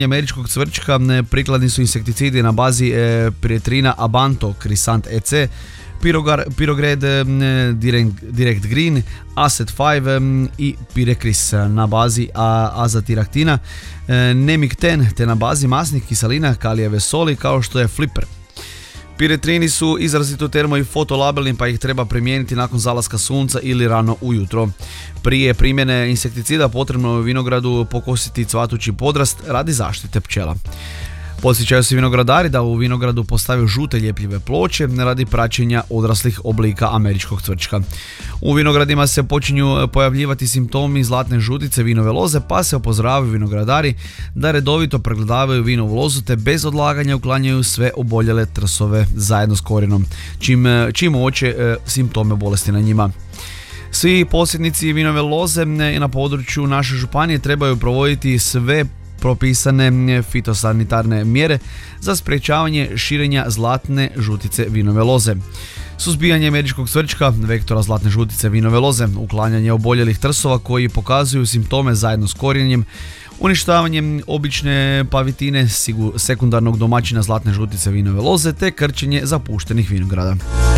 Američkog cvrčka prikladni su insekticidi na bazi piretrina Abanto, Crisant EC, Pyrogred, Direct Green, Asset 5 i Pyrecris na bazi azatiraktina, Nemicten te na bazi masnih kiselina kalijeve soli kao što je Flipper. Piretrini su izrazito termo i fotolabelni pa ih treba primijeniti nakon zalaska sunca ili rano ujutro. Prije primjene insekticida potrebno je u vinogradu pokositi cvatući podrast radi zaštite pčela. Podsjećaju se vinogradari da u vinogradu postavljaju žute ljepljive ploče radi praćenja odraslih oblika američkog cvrčka. U vinogradima se počinju pojavljivati simptomi zlatne žutice vinove loze pa se upozoravaju vinogradari da redovito pregledavaju vinovu lozu te bez odlaganja uklanjaju sve oboljele trsove zajedno s korijenom, čim uoče simptome bolesti na njima. Svi posjednici vinove loze na području naše županije trebaju provoditi sve propisane fitosanitarne mjere za sprječavanje širenja zlatne žutice vinove loze. Suzbijanje američkog cvrčka, vektora zlatne žutice vinove loze, uklanjanje oboljelih trsova koji pokazuju simptome zajedno s korijenjem, uništavanjem obične pavitine sekundarnog domaćina zlatne žutice vinove loze te krčenje zapuštenih vinograda.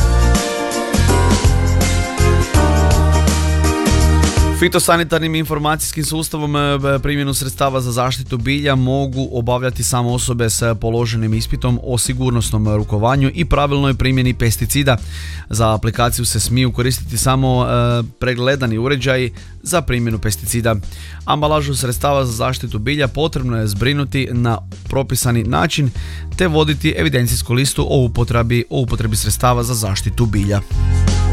Fitosanitarnim informacijskim sustavom primjenu sredstava za zaštitu bilja mogu obavljati samo osobe s položenim ispitom o sigurnosnom rukovanju i pravilnoj primjeni pesticida. Za aplikaciju se smiju koristiti samo pregledani uređaji za primjenu pesticida. Ambalažu sredstava za zaštitu bilja potrebno je zbrinuti na propisani način te voditi evidencijsku listu o upotrebi sredstava za zaštitu bilja.